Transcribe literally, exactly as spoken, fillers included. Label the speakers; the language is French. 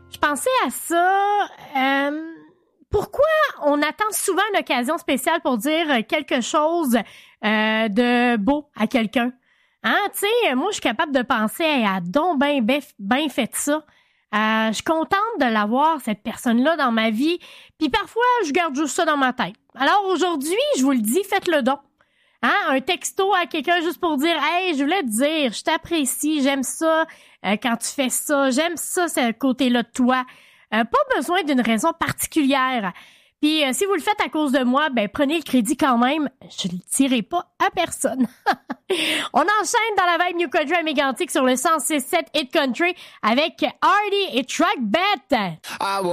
Speaker 1: Je pensais à ça. Euh, pourquoi on attend souvent une occasion spéciale pour dire quelque chose euh, de beau à quelqu'un? Hein, tu sais, moi, je suis capable de penser, hey, à donc ben, ben, ben fait ça. Euh, je suis contente de l'avoir, cette personne-là, dans ma vie. Puis parfois, je garde juste ça dans ma tête. Alors aujourd'hui, je vous le dis, faites le don. Hein, un texto à quelqu'un juste pour dire « Hey, je voulais te dire, je t'apprécie, j'aime ça euh, quand tu fais ça, j'aime ça, ce côté-là de toi. Euh, » Pas besoin d'une raison particulière. Puis euh, si vous le faites à cause de moi, ben prenez le crédit quand même. Je ne le tirerai pas à personne. On enchaîne dans la vibe New Country à Mégantic sur le cent six sept Hit Country avec Hardy et Track Bet.